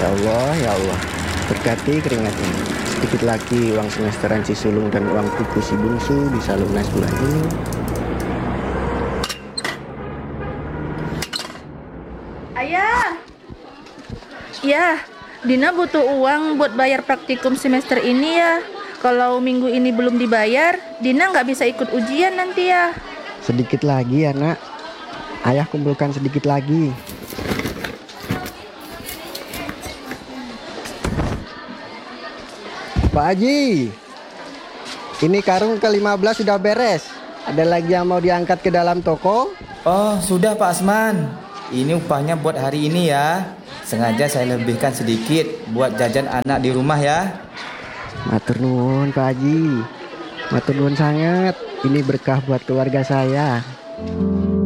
Ya Allah, berkati keringat ini. Sedikit lagi uang semesteran si sulung dan uang buku si bungsu bisa lunas bulan ini. Ayah, ya, Dina butuh uang buat bayar praktikum semester ini ya. Kalau minggu ini belum dibayar, Dina nggak bisa ikut ujian nanti ya. Sedikit lagi ya nak. Ayah kumpulkan sedikit lagi. Pak Haji, ini karung ke-15 sudah beres. Ada lagi yang mau diangkat ke dalam toko? Oh, sudah Pak Asman. Ini upahnya buat hari ini ya. Sengaja saya lebihkan sedikit buat jajan anak di rumah ya. Matur nuwun Pak Haji. Matur nuwun sangat. Ini berkah buat keluarga saya.